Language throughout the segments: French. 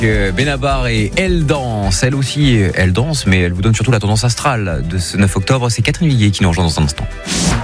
Benabar et Elle Danse. Elle aussi, elle danse, mais elle vous donne surtout la tendance astrale de ce 9 octobre. C'est Catherine Viguier qui nous rejoint dans un instant.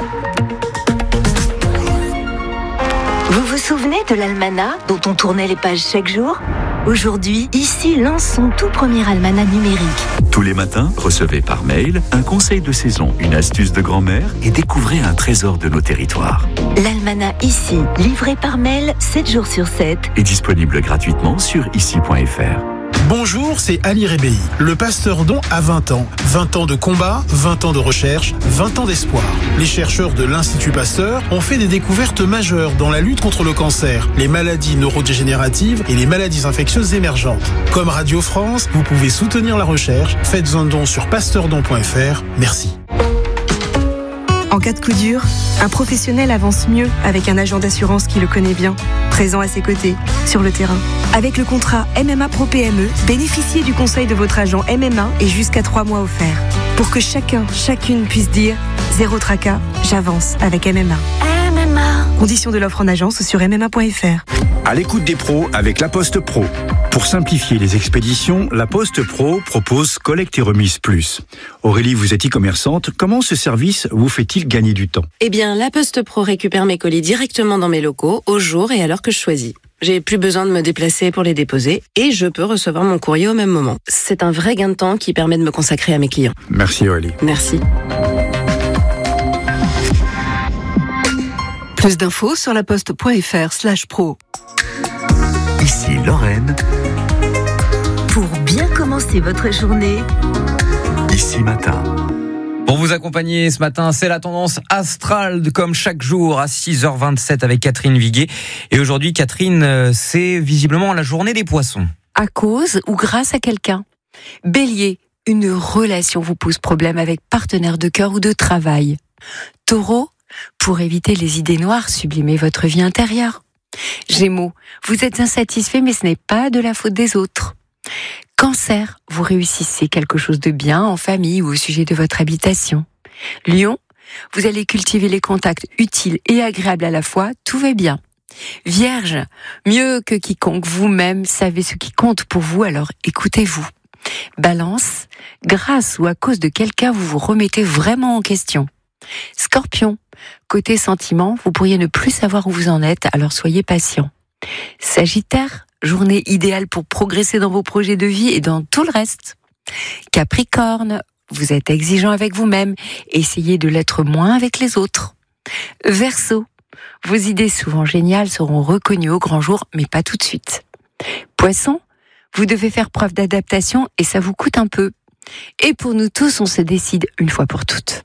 Vous vous souvenez de l'almanach dont on tournait les pages chaque jour ? Aujourd'hui, ici lance son tout premier almanach numérique. Tous les matins, recevez par mail un conseil de saison, une astuce de grand-mère et découvrez un trésor de nos territoires. L'almanach ici, livré par mail 7 jours sur 7. Est disponible gratuitement sur ici.fr. Bonjour, c'est Ali Rebéi. Le Pasteur Don a 20 ans. 20 ans de combat, 20 ans de recherche, 20 ans d'espoir. Les chercheurs de l'Institut Pasteur ont fait des découvertes majeures dans la lutte contre le cancer, les maladies neurodégénératives et les maladies infectieuses émergentes. Comme Radio France, vous pouvez soutenir la recherche. Faites un don sur pasteurdon.fr. Merci. En cas de coup dur, un professionnel avance mieux avec un agent d'assurance qui le connaît bien, présent à ses côtés, sur le terrain. Avec le contrat MMA Pro PME, bénéficiez du conseil de votre agent MMA et jusqu'à 3 mois offerts. Pour que chacune puisse dire « Zéro tracas, j'avance avec MMA ». Conditions de l'offre en agence ou sur MMA.fr. À l'écoute des pros avec La Poste Pro. Pour simplifier les expéditions, La Poste Pro propose Collecte et Remise Plus. Aurélie, vous êtes e-commerçante. Comment ce service vous fait-il gagner du temps ? Eh bien, La Poste Pro récupère mes colis directement dans mes locaux, au jour et à l'heure que je choisis. J'ai plus besoin de me déplacer pour les déposer et je peux recevoir mon courrier au même moment. C'est un vrai gain de temps qui permet de me consacrer à mes clients. Merci Aurélie. Merci. Plus d'infos sur laposte.fr/pro. Ici Lorraine. Pour bien commencer votre journée, Ici Matin. Pour vous accompagner ce matin, c'est la tendance astrale comme chaque jour à 6h27 avec Catherine Viguier. Et aujourd'hui, Catherine, c'est visiblement la journée des poissons. À cause ou grâce à quelqu'un. Bélier, une relation vous pose problème avec partenaire de cœur ou de travail. Taureau, pour éviter les idées noires, sublimez votre vie intérieure. Gémeaux, vous êtes insatisfait mais ce n'est pas de la faute des autres. Cancer, vous réussissez quelque chose de bien en famille ou au sujet de votre habitation. Lion, vous allez cultiver les contacts utiles et agréables à la fois, tout va bien. Vierge, mieux que quiconque, vous-même savez ce qui compte pour vous, alors écoutez-vous. Balance, grâce ou à cause de quelqu'un, vous vous remettez vraiment en question. Scorpion, côté sentiment, vous pourriez ne plus savoir où vous en êtes, alors soyez patient. Sagittaire, journée idéale pour progresser dans vos projets de vie et dans tout le reste. Capricorne, vous êtes exigeant avec vous-même, essayez de l'être moins avec les autres. Verseau, vos idées souvent géniales seront reconnues au grand jour, mais pas tout de suite. Poisson, vous devez faire preuve d'adaptation et ça vous coûte un peu. Et pour nous tous, on se décide une fois pour toutes.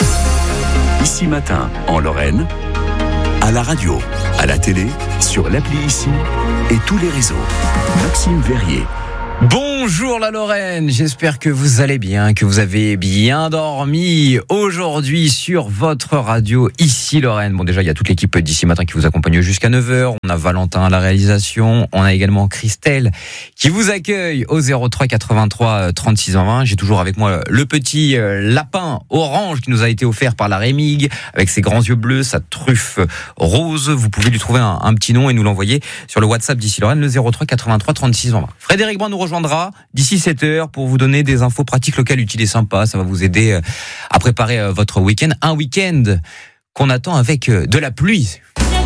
Ici Matin, en Lorraine, à la radio, à la télé, sur l'appli Ici et tous les réseaux. Maxime Verrier. Bonjour la Lorraine, j'espère que vous allez bien, que vous avez bien dormi aujourd'hui sur votre radio Ici Lorraine. Bon, déjà il y a toute l'équipe d'Ici Matin qui vous accompagne jusqu'à 9h, on a Valentin à la réalisation, on a également Christelle qui vous accueille au 03 83 36 20. J'ai toujours avec moi le petit lapin orange qui nous a été offert par la Rémig avec ses grands yeux bleus, sa truffe rose. Vous pouvez lui trouver un petit nom et nous l'envoyer sur le WhatsApp d'Ici Lorraine, le 03 83 36 20. Frédéric Brun nous rejoindra d'ici 7h pour vous donner des infos pratiques locales utiles et sympas. Ça va vous aider à préparer votre week-end. Un week-end qu'on attend avec de la pluie.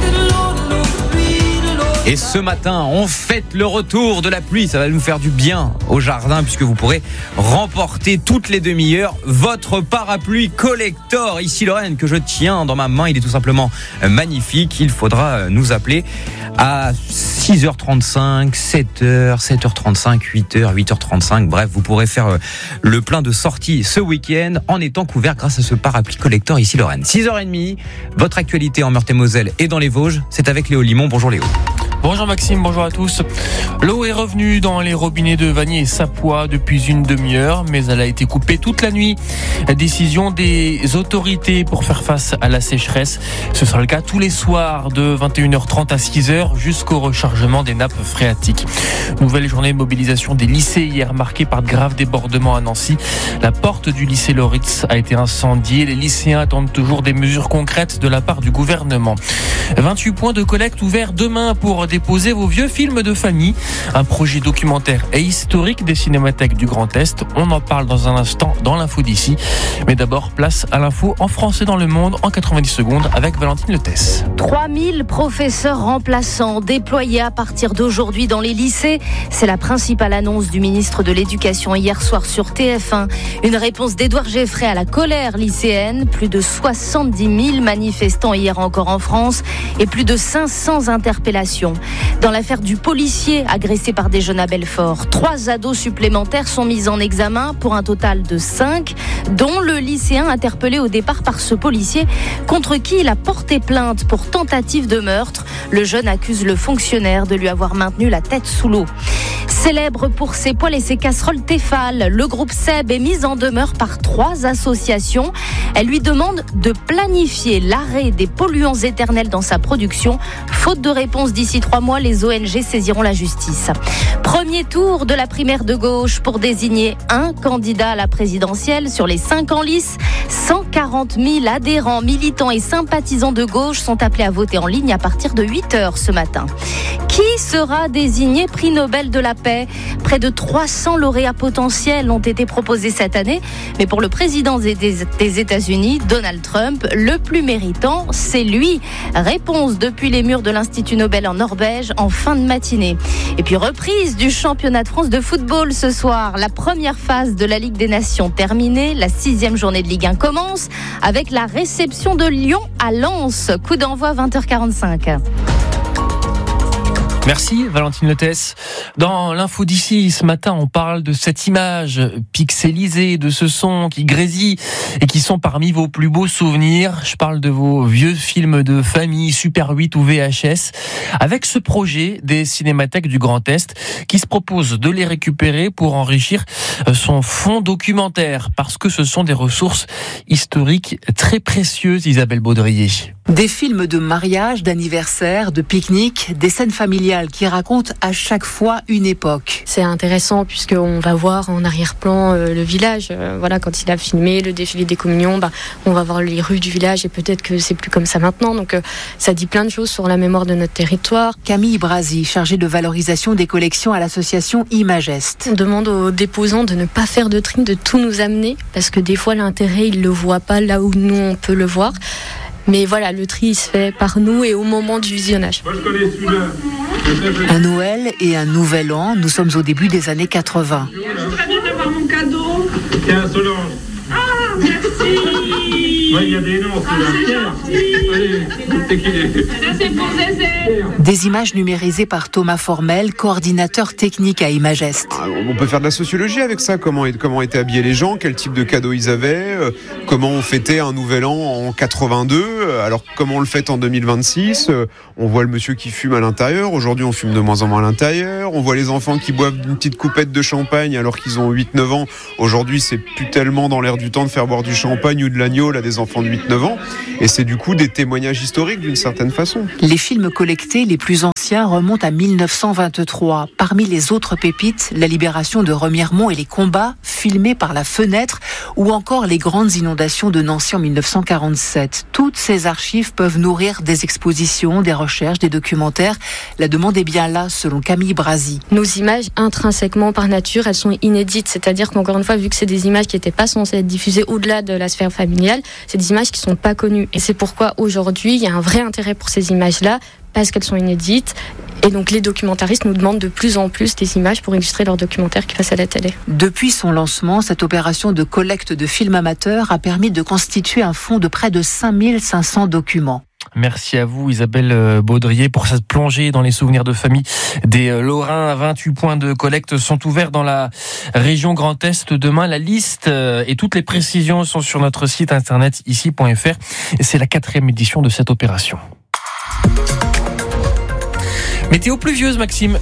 Et ce matin, on fête le retour de la pluie. Ça va nous faire du bien au jardin puisque vous pourrez remporter toutes les demi-heures votre parapluie collector Ici Lorraine que je tiens dans ma main. Il est tout simplement magnifique. Il faudra nous appeler à 6h35, 7h, 7h35, 8h, 8h35. Bref, vous pourrez faire le plein de sorties ce week-end en étant couvert grâce à ce parapluie collector Ici Lorraine. 6h30, votre actualité en Meurthe-et-Moselle et dans les Vosges, c'est avec Léo Limon. Bonjour Léo. Bonjour Maxime, bonjour à tous. L'eau est revenue dans les robinets de Vanier et Sapois depuis une demi-heure, mais elle a été coupée toute la nuit. Décision des autorités pour faire face à la sécheresse. Ce sera le cas tous les soirs de 21h30 à 6h jusqu'au rechargement des nappes phréatiques. Nouvelle journée de mobilisation des lycées hier marquée par de graves débordements à Nancy. La porte du lycée Loritz a été incendiée. Les lycéens attendent toujours des mesures concrètes de la part du gouvernement. 28 points de collecte ouverts demain pour déposer vos vieux films de famille. Un projet documentaire et historique des cinémathèques du Grand Est. On en parle dans un instant dans l'info d'ici. Mais d'abord, place à l'info en français dans le monde en 90 secondes avec Valentine Letès. 3000 professeurs remplaçants déployés à partir d'aujourd'hui dans les lycées. C'est la principale annonce du ministre de l'Éducation hier soir sur TF1. Une réponse d'Édouard Geffray à la colère lycéenne. Plus de 70 000 manifestants hier encore en France et plus de 500 interpellations. Dans l'affaire du policier agressé par des jeunes à Belfort, 3 ados supplémentaires sont mis en examen pour un total de 5, dont le lycéen interpellé au départ par ce policier contre qui il a porté plainte pour tentative de meurtre. Le jeune accuse le fonctionnaire de lui avoir maintenu la tête sous l'eau. Célèbre pour ses poêles et ses casseroles Tefal, le groupe Seb est mis en demeure par 3 associations. Elles lui demandent de planifier l'arrêt des polluants éternels dans sa production. Faute de réponse d'ici 3 mois, les ONG saisiront la justice. Premier tour de la primaire de gauche pour désigner un candidat à la présidentielle sur les 5 en lice. 140 000 adhérents, militants et sympathisants de gauche sont appelés à voter en ligne à partir de 8h ce matin. Qui sera désigné prix Nobel de la paix ? Près de 300 lauréats potentiels ont été proposés cette année. Mais pour le président des États-Unis, Donald Trump, le plus méritant, c'est lui. Réponse depuis les murs de l'Institut Nobel en Norvège en fin de matinée. Et puis reprise du championnat de France de football ce soir. La première phase de la Ligue des Nations terminée. La 6e journée de Ligue 1 commence avec la réception de Lyon à Lens. Coup d'envoi 20h45. Merci Valentine Letès. Dans l'info d'ici, ce matin, on parle de cette image pixelisée, de ce son qui grésille et qui sont parmi vos plus beaux souvenirs. Je parle de vos vieux films de famille, Super 8 ou VHS, avec ce projet des cinémathèques du Grand Est qui se propose de les récupérer pour enrichir son fonds documentaire, parce que ce sont des ressources historiques très précieuses, Isabelle Baudrier. Des films de mariage, d'anniversaire, de pique-nique, des scènes familiales qui racontent à chaque fois une époque. C'est intéressant puisqu'on va voir en arrière-plan le village. Voilà, quand il a filmé le défilé des communions, on va voir les rues du village et peut-être que c'est plus comme ça maintenant. Donc ça dit plein de choses sur la mémoire de notre territoire. Camille Brasi, chargée de valorisation des collections à l'association Imagest. On demande aux déposants de ne pas faire de tri, de tout nous amener parce que des fois l'intérêt, ils le voient pas là où nous on peut le voir. Mais voilà, le tri il se fait par nous et au moment du visionnage. Moi, je connais celui-là. Un Noël et un Nouvel An, nous sommes au début des années 80. Je voudrais bien avoir mon cadeau. Tiens, Solange. Ah, merci. Ouais, il y a des noms, celui-là. Allez, c'est qui est. C'est pour Zézé. Des images numérisées par Thomas Formel, coordinateur technique à Imagest. On peut faire de la sociologie avec ça, comment étaient habillés les gens, quel type de cadeaux ils avaient, comment on fêtait un nouvel an en 82, alors comment on le fête en 2026, on voit le monsieur qui fume à l'intérieur, aujourd'hui on fume de moins en moins à l'intérieur, on voit les enfants qui boivent une petite coupette de champagne alors qu'ils ont 8-9 ans, aujourd'hui c'est plus tellement dans l'air du temps de faire boire du champagne ou de l'agneau à des enfants de 8-9 ans, et c'est du coup des témoignages historiques d'une certaine façon. Les films collectés les plus anciens remontent à 1923. Parmi les autres pépites, la libération de Remiremont et les combats filmés par la fenêtre, ou encore les grandes inondations de Nancy en 1947. Toutes ces archives peuvent nourrir des expositions, des recherches, des documentaires. La demande est bien là, selon Camille Brasi. Nos images, intrinsèquement par nature, elles sont inédites. C'est-à-dire qu'encore une fois, vu que c'est des images qui n'étaient pas censées être diffusées au-delà de la sphère familiale, c'est des images qui ne sont pas connues. Et c'est pourquoi aujourd'hui, il y a un vrai intérêt pour ces images-là, parce qu'elles sont inédites. Et donc les documentaristes nous demandent de plus en plus des images pour illustrer leurs documentaires qui passent à la télé. Depuis son lancement, cette opération de collecte de films amateurs a permis de constituer un fonds de près de 5500 documents. Merci à vous Isabelle Baudrier pour cette plongée dans les souvenirs de famille des Lorrains. 28 points de collecte sont ouverts dans la région Grand Est. Demain, la liste et toutes les précisions sont sur notre site internet ici.fr. C'est la 4e édition de cette opération. Météo pluvieuse, Maxime.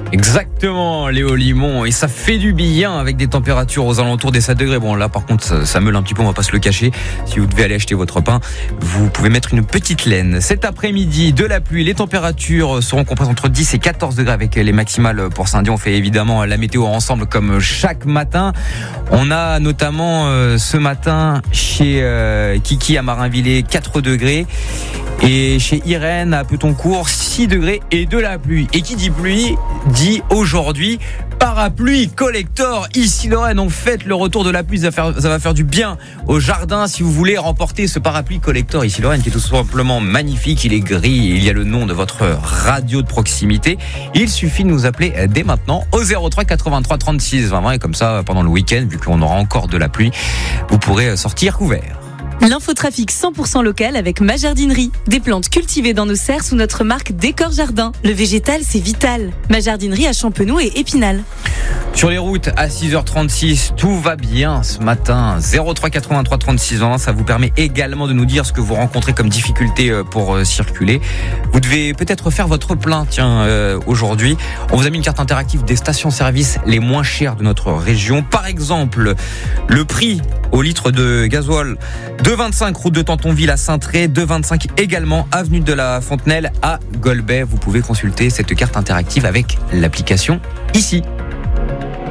Exactement, Léo Limon, et ça fait du bien avec des températures aux alentours des 7 degrés. Bon là par contre ça meule un petit peu, on va pas se le cacher. Si vous devez aller acheter votre pain, vous pouvez mettre une petite laine. Cet après-midi, de la pluie, les températures seront comprises entre 10 et 14 degrés avec les maximales pour Saint-Dié. On fait évidemment la météo ensemble comme chaque matin. On a notamment ce matin chez Kiki à Marinvillers 4 degrés. Et chez Irène à Petoncourt 6 degrés et de la pluie. Et qui dit pluie dit aujourd'hui parapluie collector. Ici Lorraine, on fête le retour de la pluie. Ça va faire du bien au jardin si vous voulez remporter ce parapluie collector. Ici Lorraine qui est tout simplement magnifique. Il est gris et il y a le nom de votre radio de proximité. Il suffit de nous appeler dès maintenant au 03 83 36 20 et comme ça pendant le week-end, vu qu'on aura encore de la pluie, vous pourrez sortir couvert. L'infotrafic 100% local avec Ma Jardinerie. Des plantes cultivées dans nos serres sous notre marque Décor Jardin. Le végétal, c'est vital. Ma Jardinerie à Champenoux et Épinal. Sur les routes, à 6h36, tout va bien ce matin. 03 83 36 20, ça vous permet également de nous dire ce que vous rencontrez comme difficulté pour circuler. Vous devez peut-être faire votre plein, aujourd'hui. On vous a mis une carte interactive des stations-service les moins chères de notre région. Par exemple, le prix au litre de gasoil, 2,25 route de Tantonville à Saintré, 2,25 également avenue de la Fontenelle à Golbet. Vous pouvez consulter cette carte interactive avec l'application ici.